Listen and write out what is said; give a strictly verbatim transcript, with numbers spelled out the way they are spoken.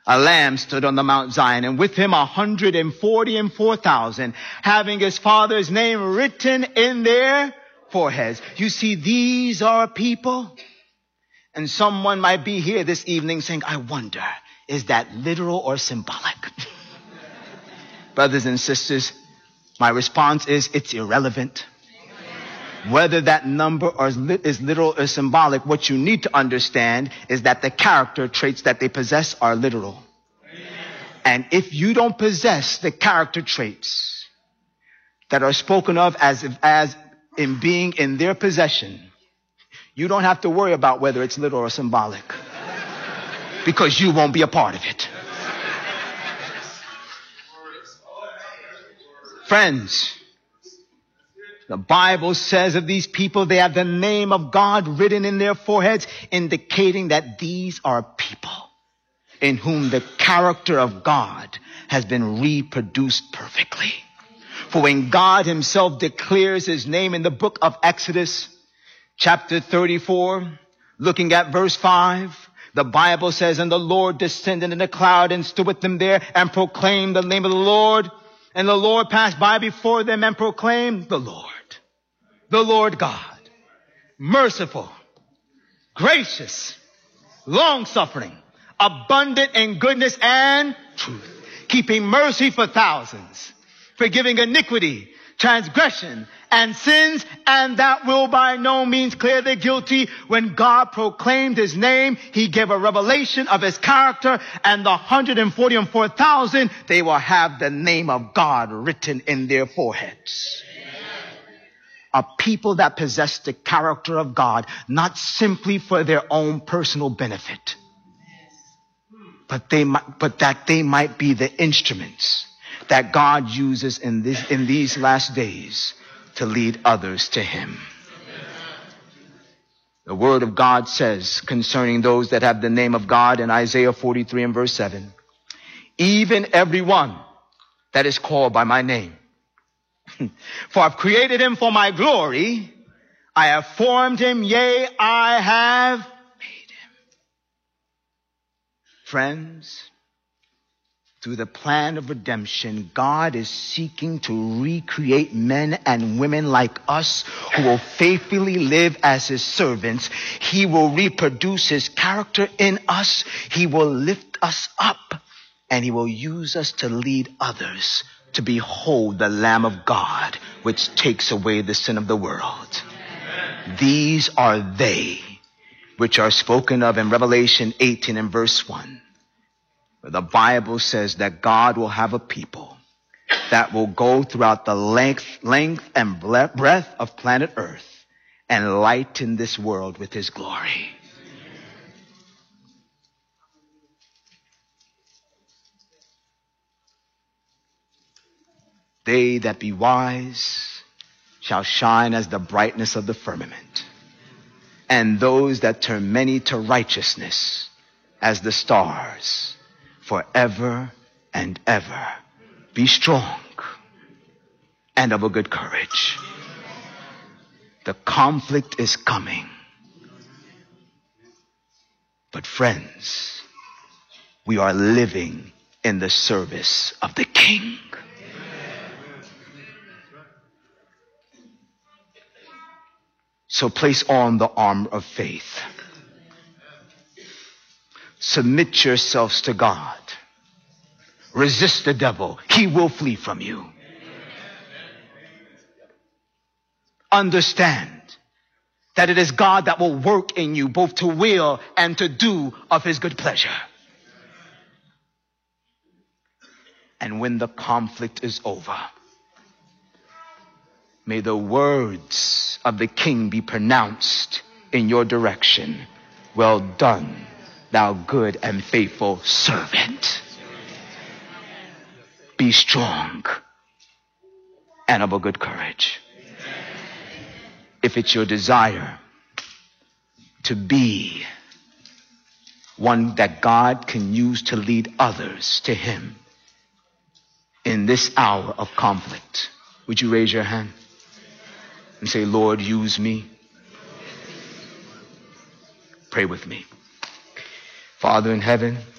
A lamb stood on the Mount Zion, and with him a hundred and forty and four thousand, having his father's name written in their foreheads. You see, these are people. And someone might be here this evening saying, I wonder, is that literal or symbolic? Brothers and sisters, my response is it's irrelevant. Whether that number is literal or symbolic, what you need to understand is that the character traits that they possess are literal. And if you don't possess the character traits that are spoken of as, as in being in their possession, you don't have to worry about whether it's literal or symbolic, because you won't be a part of it. Friends, the Bible says of these people, they have the name of God written in their foreheads, indicating that these are people in whom the character of God has been reproduced perfectly. For when God himself declares his name in the book of Exodus, chapter thirty-four, looking at verse five, the Bible says, and the Lord descended in a cloud and stood with them there and proclaimed the name of the Lord. And the Lord passed by before them and proclaimed, the Lord, the Lord God, merciful, gracious, long-suffering, abundant in goodness and truth, keeping mercy for thousands, forgiving iniquity, transgression, and sins, and that will by no means clear the guilty. When God proclaimed his name, he gave a revelation of his character, and the one hundred forty and four thousand, they will have the name of God written in their foreheads. A people that possess the character of God, not simply for their own personal benefit, but they might, but that they might be the instruments that God uses in this, in these last days to lead others to him. The word of God says concerning those that have the name of God in Isaiah forty-three and verse seven, even everyone that is called by my name. For I've created him for my glory. I have formed him. Yea, I have made him. Friends, through the plan of redemption, God is seeking to recreate men and women like us who will faithfully live as his servants. He will reproduce his character in us. He will lift us up, and he will use us to lead others to behold the Lamb of God, which takes away the sin of the world. Amen. These are they which are spoken of in Revelation eighteen and verse one. Where the Bible says that God will have a people that will go throughout the length, length and breadth of planet Earth and lighten this world with his glory. They that be wise shall shine as the brightness of the firmament, and those that turn many to righteousness as the stars forever and ever. Be strong and of a good courage. The conflict is coming. But friends, we are living in the service of the King. So place on the armor of faith. Submit yourselves to God. Resist the devil. He will flee from you. Understand that it is God that will work in you both to will and to do of his good pleasure. And when the conflict is over, may the words of the King be pronounced in your direction. Well done, thou good and faithful servant. Be strong and of a good courage. If it's your desire to be one that God can use to lead others to him in this hour of conflict, would you raise your hand and say, Lord, use me? Pray with me. Father in heaven,